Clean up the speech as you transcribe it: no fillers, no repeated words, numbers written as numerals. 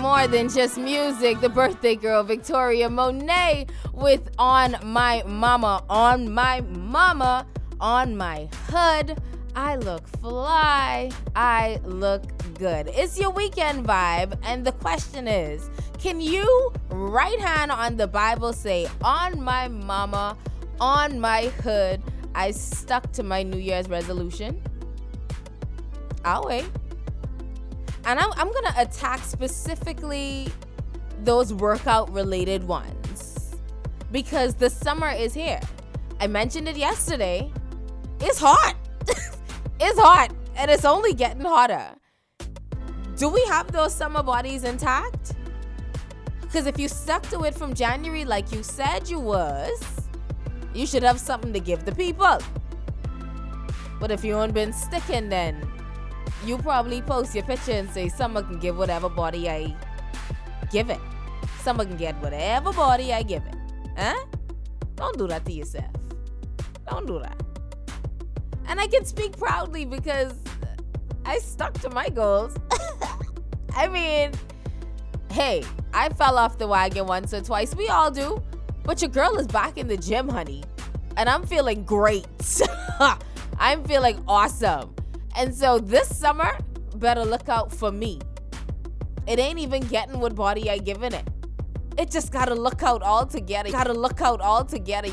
more than just music. The birthday girl, Victoria Monet, with On My Mama, On My Mama, On My Hood. I look fly. I look good. It's your weekend vibe, and the question is, can you, right hand on the Bible, say, On my mama, on my hood, I stuck to my New Year's resolution? I'll wait. And I'm going to attack specifically those workout-related ones because the summer is here. I mentioned it yesterday. It's hot. It's hot, and it's only getting hotter. Do we have those summer bodies intact? Because if you stuck to it from January like you said you was, you should have something to give the people. But if you ain't been sticking, then you probably post your picture and say, someone can give whatever body I give it. Someone can get whatever body I give it. Huh? Don't do that to yourself. Don't do that. And I can speak proudly because I stuck to my goals. I mean, hey, I fell off the wagon once or twice. We all do. But your girl is back in the gym, honey. And I'm feeling great. I'm feeling awesome. And so this summer, better look out for me. It ain't even getting what body I giving it. It just gotta look out altogether. Gotta look out altogether.